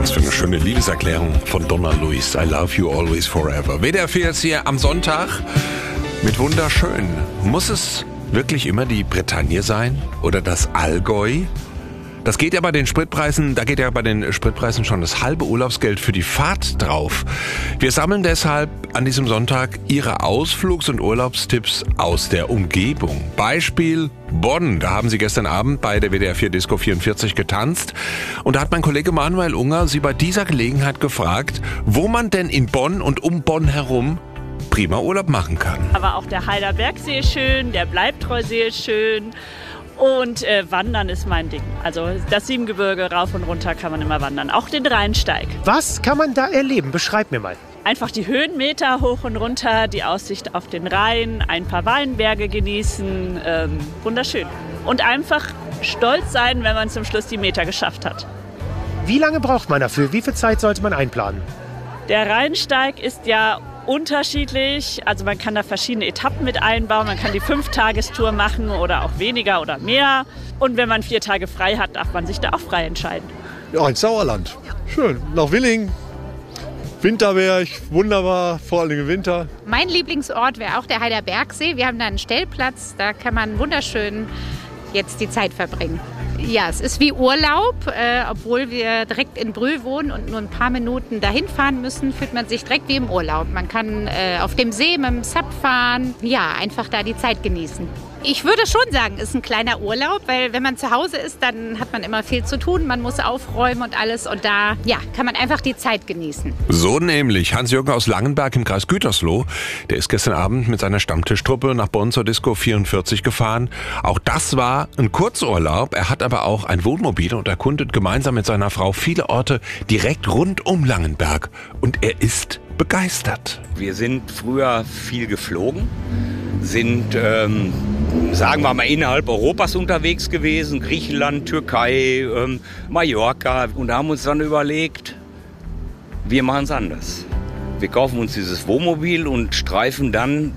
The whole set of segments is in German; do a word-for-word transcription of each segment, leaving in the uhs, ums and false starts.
Was für eine schöne Liebeserklärung von Donna Luis. I love you always forever. W D R vier jetzt hier am Sonntag mit wunderschön. Muss es wirklich immer die Bretagne sein? Oder das Allgäu? Das geht ja bei den Spritpreisen, da geht ja bei den Spritpreisen schon das halbe Urlaubsgeld für die Fahrt drauf. Wir sammeln deshalb an diesem Sonntag Ihre Ausflugs- und Urlaubstipps aus der Umgebung. Beispiel Bonn. Da haben Sie gestern Abend bei der W D R vier Disco vierundvierzig getanzt. Und da hat mein Kollege Manuel Unger Sie bei dieser Gelegenheit gefragt, wo man denn in Bonn und um Bonn herum prima Urlaub machen kann. Aber auch der Heiderbergsee ist schön, der Bleibtreusee ist schön. Und äh, Wandern ist mein Ding. Also das Siebengebirge rauf und runter kann man immer wandern. Auch den Rheinsteig. Was kann man da erleben? Beschreib mir mal. Einfach die Höhenmeter hoch und runter, die Aussicht auf den Rhein, ein paar Weinberge genießen. Ähm, wunderschön. Und einfach stolz sein, wenn man zum Schluss die Meter geschafft hat. Wie lange braucht man dafür? Wie viel Zeit sollte man einplanen? Der Rheinsteig ist ja unterschiedlich, also man kann da verschiedene Etappen mit einbauen, man kann die Fünf-Tagestour machen oder auch weniger oder mehr. Und wenn man vier Tage frei hat, darf man sich da auch frei entscheiden. Ja, ins Sauerland. Schön. Nach Willingen. Winterberg, wunderbar, vor allem im Winter. Mein Lieblingsort wäre auch der Heiderbergsee. Wir haben da einen Stellplatz, da kann man wunderschön jetzt die Zeit verbringen. Ja, es ist wie Urlaub, äh, obwohl wir direkt in Brühl wohnen und nur ein paar Minuten dahin fahren müssen, fühlt man sich direkt wie im Urlaub. Man kann äh, auf dem See mit dem Sub fahren, ja, einfach da die Zeit genießen. Ich würde schon sagen, es ist ein kleiner Urlaub, weil wenn man zu Hause ist, dann hat man immer viel zu tun, man muss aufräumen und alles und da, ja, kann man einfach die Zeit genießen. So nämlich. Hans-Jürgen aus Langenberg im Kreis Gütersloh, der ist gestern Abend mit seiner Stammtischtruppe nach Bonn zur Disco vierundvierzig gefahren. Auch das war ein Kurzurlaub. Er hat aber auch ein Wohnmobil und erkundet gemeinsam mit seiner Frau viele Orte direkt rund um Langenberg. Und er ist begeistert. Wir sind früher viel geflogen, sind, ähm, sagen wir mal, innerhalb Europas unterwegs gewesen, Griechenland, Türkei, ähm, Mallorca. Und haben uns dann überlegt, wir machen es anders. Wir kaufen uns dieses Wohnmobil und streifen dann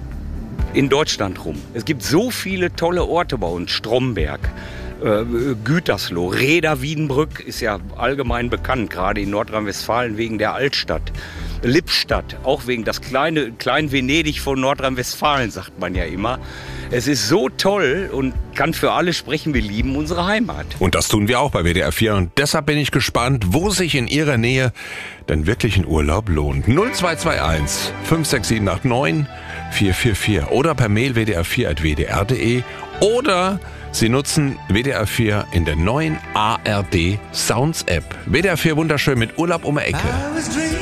in Deutschland rum. Es gibt so viele tolle Orte bei uns, Stromberg, äh, Gütersloh, Reda-Wiedenbrück ist ja allgemein bekannt, gerade in Nordrhein-Westfalen wegen der Altstadt. Lippstadt, auch wegen das kleine Klein Venedig von Nordrhein-Westfalen, sagt man ja immer. Es ist so toll und kann für alle sprechen, wir lieben unsere Heimat. Und das tun wir auch bei W D R vier und deshalb bin ich gespannt, wo sich in Ihrer Nähe denn wirklich ein Urlaub lohnt. null zwei zwei eins fünf sechs sieben acht neun vier vier vier oder per Mail w d r vier at w d r punkt d e oder Sie nutzen W D R vier in der neuen A R D Sounds App. W D R vier wunderschön mit Urlaub um die Ecke.